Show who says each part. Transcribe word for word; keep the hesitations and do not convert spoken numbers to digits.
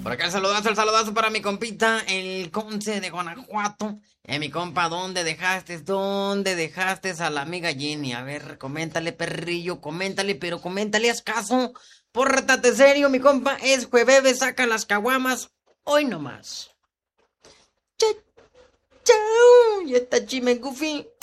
Speaker 1: Por acá el saludazo, el saludazo para mi compita, el Conce de Guanajuato. Eh, mi compa, ¿dónde dejaste? ¿Dónde dejaste a la amiga Jenny? A ver, coméntale, perrillo, coméntale, pero coméntale, haz caso. Pórtate serio, mi compa, es jueves, saca las caguamas. Hoy nomás. Chao, chao, y esta chime goofy.